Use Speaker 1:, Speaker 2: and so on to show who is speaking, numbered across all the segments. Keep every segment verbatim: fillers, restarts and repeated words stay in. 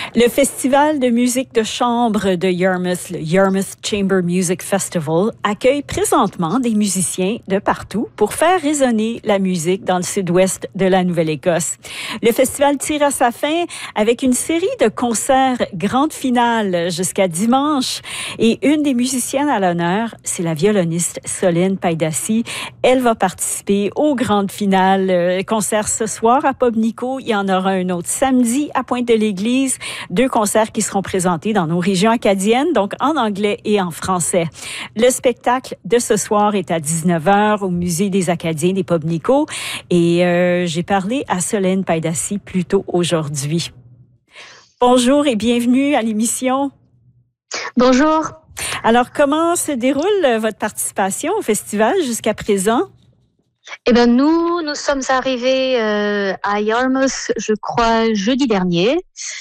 Speaker 1: Le Festival de musique de chambre de Yarmouth, le Yarmouth Chamber Music Festival, accueille présentement des musiciens de partout pour faire résonner la musique dans le sud-ouest de la Nouvelle-Écosse. Le festival tire à sa fin avec une série de concerts grande finale jusqu'à dimanche. Et une des musiciennes à l'honneur, c'est la violoniste Solène Paidassi. Elle va participer aux grandes finales. Euh, concert ce soir à Pobnico. Il y en aura un autre samedi à Pointe-de-l'Église. Deux concerts qui seront présentés dans nos régions acadiennes, donc en anglais et en français. Le spectacle de ce soir est à dix-neuf heures au Musée des Acadiens des Pobnico. Et euh, j'ai parlé à Solène Paidassi plus tôt aujourd'hui. Bonjour et bienvenue à l'émission.
Speaker 2: Bonjour.
Speaker 1: Alors, comment se déroule votre participation au festival jusqu'à présent?
Speaker 2: Eh ben nous, nous sommes arrivés euh, à Yarmouth, je crois, jeudi dernier.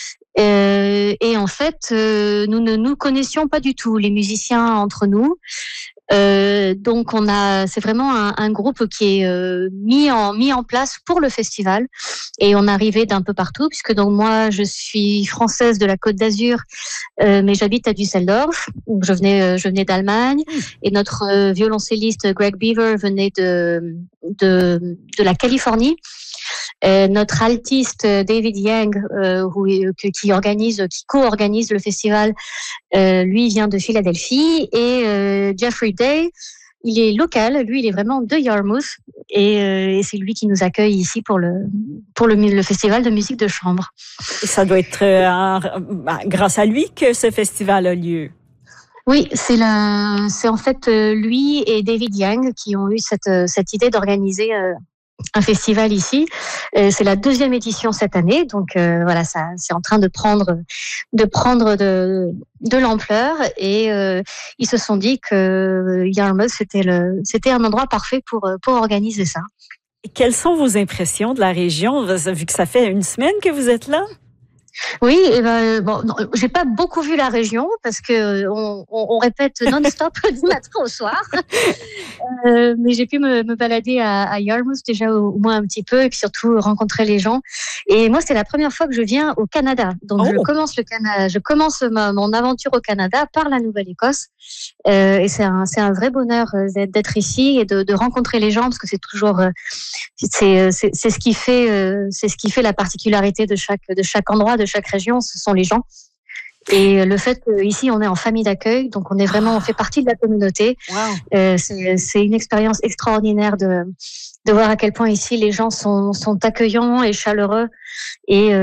Speaker 2: Euh, et en fait, euh, nous ne nous connaissions pas du tout, les musiciens entre nous. Euh, donc on a, c'est vraiment un, un groupe qui est euh, mis en mis en place pour le festival, et on arrivait d'un peu partout, puisque donc moi je suis française de la Côte d'Azur, euh, mais j'habite à Düsseldorf. Donc je venais euh, je venais d'Allemagne, et notre euh, violoncelliste Greg Beaver venait de de de la Californie. Euh, notre altiste David Yang, euh, où, qui organise, qui co-organise le festival, euh, lui vient de Philadelphie, et euh, Jeffrey Day, il est local, lui il est vraiment de Yarmouth, et, euh, et c'est lui qui nous accueille ici pour le pour le, le festival de musique de chambre.
Speaker 1: Et ça doit être euh, bah, grâce à lui que ce festival a lieu.
Speaker 2: Oui, c'est le, c'est en fait euh, lui et David Yang qui ont eu cette cette idée d'organiser euh, un festival ici. Euh, c'est la deuxième édition cette année, donc euh, voilà, ça c'est en train de prendre de prendre de de l'ampleur, et euh, ils se sont dit que Yarmouth c'était le c'était un endroit parfait pour pour organiser ça.
Speaker 1: Et quelles sont vos impressions de la région, vu que ça fait une semaine que vous êtes là?
Speaker 2: Oui, et ben bon, non, j'ai pas beaucoup vu la région parce que on, on, on répète non-stop du matin au soir. Euh, mais j'ai pu me, me balader à, à Yarmouth déjà au, au moins un petit peu, et puis surtout rencontrer les gens. Et moi, c'est la première fois que je viens au Canada, donc oh. je commence le Canada, je commence ma, mon aventure au Canada par la Nouvelle-Écosse. Euh, et c'est un c'est un vrai bonheur d'être ici et de, de rencontrer les gens, parce que c'est toujours c'est c'est c'est ce qui fait c'est ce qui fait la particularité de chaque de chaque endroit, de chaque région, ce sont les gens. Et le fait qu'ici, on est en famille d'accueil, donc on est vraiment, on fait partie de la communauté. Wow. Euh, c'est, c'est une expérience extraordinaire de, de voir à quel point ici les gens sont, sont accueillants et chaleureux. Et